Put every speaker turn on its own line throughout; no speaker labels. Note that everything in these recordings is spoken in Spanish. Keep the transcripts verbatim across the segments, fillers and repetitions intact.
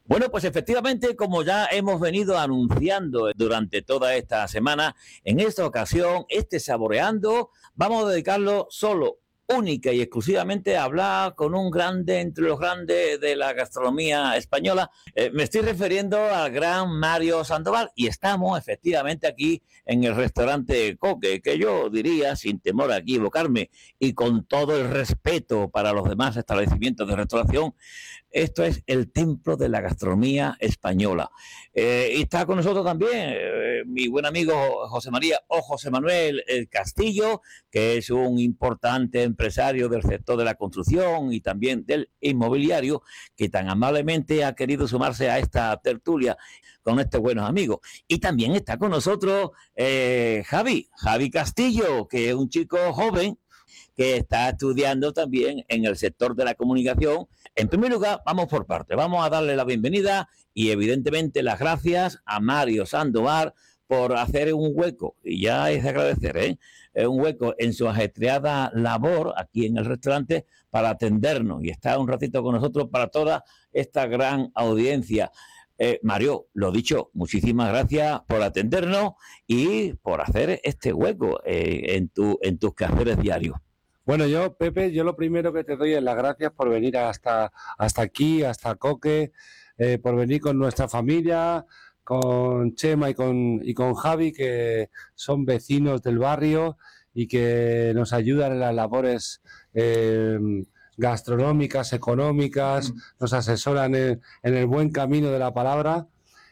Bueno, pues efectivamente, como ya hemos venido anunciando durante toda esta semana, en esta ocasión, este Saboreando, vamos a dedicarlo solo, única y exclusivamente a hablar con un grande entre los grandes de la gastronomía española. Eh, me estoy refiriendo al gran Mario Sandoval y estamos efectivamente aquí en el restaurante Coque, que yo diría, sin temor a equivocarme y con todo el respeto para los demás establecimientos de restauración, esto es el templo de la gastronomía española. Eh, y está con nosotros también eh, mi buen amigo José María o José Manuel El Castillo, que es un importante empresario del sector de la construcción y también del inmobiliario, que tan amablemente ha querido sumarse a esta tertulia con estos buenos amigos. Y también está con nosotros eh, Javi, Javi Castillo, que es un chico joven que está estudiando también en el sector de la comunicación. En primer lugar, vamos por partes. Vamos a darle la bienvenida y evidentemente las gracias a Mario Sandoval por hacer un hueco, y ya es de agradecer, ¿eh? un hueco en su ajetreada labor aquí en el restaurante para atendernos y estar un ratito con nosotros para toda esta gran audiencia. Eh, Mario, lo dicho, muchísimas gracias por atendernos y por hacer este hueco eh, en, tu, en tus quehaceres diarios.
Bueno, yo, Pepe, yo lo primero que te doy es las gracias por venir hasta, hasta aquí, hasta Coque, eh, por venir con nuestra familia, con Chema y con, y con Javi, que son vecinos del barrio y que nos ayudan en las labores eh, gastronómicas, económicas, mm. nos asesoran en, en el buen camino de la palabra.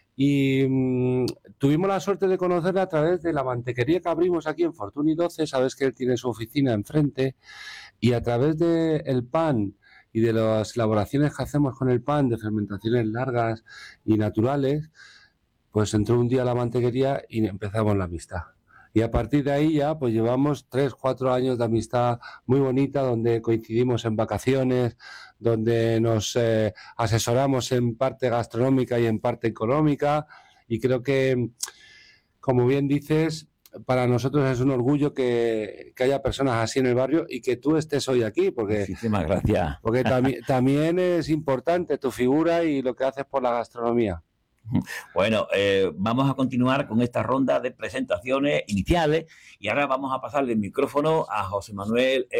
Y mmm, tuvimos la suerte de conocerla a través de la mantequería que abrimos aquí en Fortuny doce, sabes que él tiene su oficina enfrente, y a través del pan y de las elaboraciones que hacemos con el pan de fermentaciones largas y naturales, pues entró un día a la mantequería y empezamos la amistad. Y a partir de ahí ya pues llevamos tres, cuatro años de amistad muy bonita, donde coincidimos en vacaciones, donde nos eh, asesoramos en parte gastronómica y en parte económica, y creo que, como bien dices, para nosotros es un orgullo que, que haya personas así en el barrio y que tú estés hoy aquí, porque,
muchísimas gracias.
porque tam- también es importante tu figura y lo que haces por la gastronomía.
Bueno, eh, vamos a continuar con esta ronda de presentaciones iniciales y ahora vamos a pasarle el micrófono a José Manuel